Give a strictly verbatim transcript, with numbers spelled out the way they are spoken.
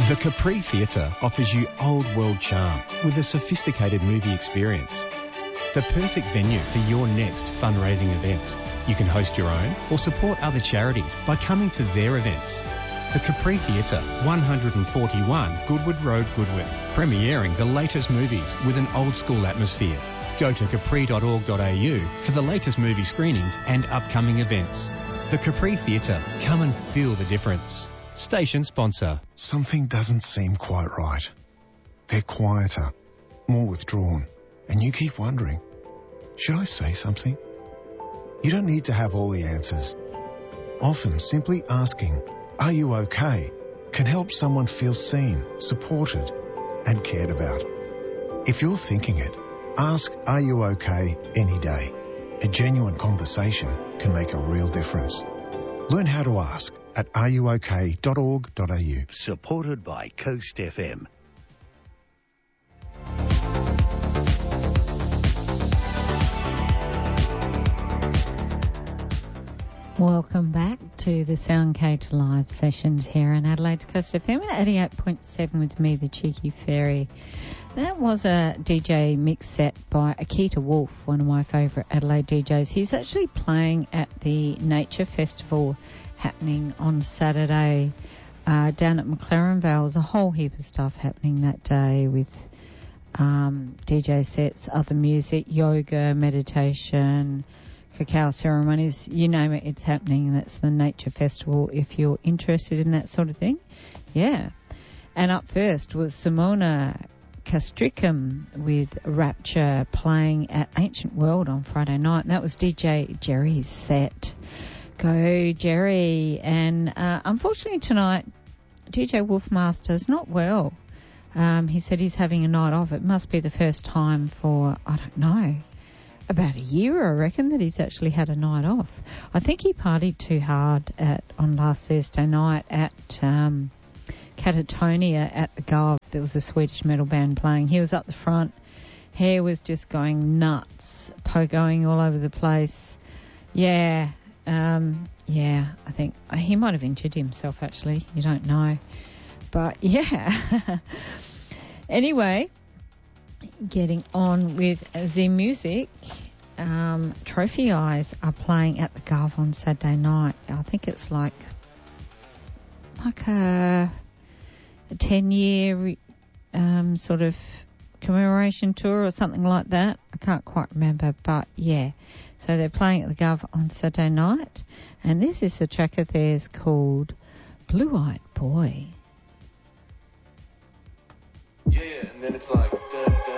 The Capri Theatre offers you old world charm with a sophisticated movie experience. The perfect venue for your next fundraising event. You can host your own or support other charities by coming to their events. The Capri Theatre, one forty-one Goodwood Road, Goodwood, premiering the latest movies with an old school atmosphere. Go to capri dot org dot a u for the latest movie screenings and upcoming events. The Capri Theatre, come and feel the difference. Station sponsor. Something doesn't seem quite right. They're quieter, more withdrawn, and you keep wondering, should I say something? You don't need to have all the answers. Often simply asking, are you okay, can help someone feel seen, supported, and cared about. If you're thinking it, ask, are you okay, any day. A genuine conversation can make a real difference. Learn how to ask at are you okay dot org dot a u. Supported by Coast F M. Welcome back to the Soundcage Live sessions here in Adelaide's Coast F M at eighty-eight point seven with me, the Cheeky Fairy. That was a D J mix set by Akita Wolf, one of my favourite Adelaide D Js. He's actually playing at the Nature Festival happening on Saturday uh, down at McLaren Vale. There's a whole heap of stuff happening that day with um, D J sets, other music, yoga, meditation, cacao ceremonies, you name it, it's happening. That's the Nature Festival if you're interested in that sort of thing. Yeah. And up first was Simona Castricum with Rapture playing at Ancient World on Friday night. And that was D J Jerry's set. Go, Jerry. And uh, unfortunately tonight, D J Wolfmaster's not well. Um, he said he's having a night off. It must be the first time for, I don't know, about a year, I reckon, that he's actually had a night off. I think he partied too hard at on last Thursday night at um, Catatonia at the Gov. There was a Swedish metal band playing. He was up the front. Hair was just going nuts, pogoing all over the place. Yeah, um, yeah, I think he might have injured himself, actually. You don't know. But, yeah. Anyway, getting on with the music, um, Trophy Eyes are playing at the Gov on Saturday night. I think it's like like a, a ten-year um, sort of commemoration tour or something like that. I can't quite remember, but yeah. So they're playing at the Gov on Saturday night, and this is a track of theirs called Blue-Eyed Boy. Yeah, and then it's like... Da, da.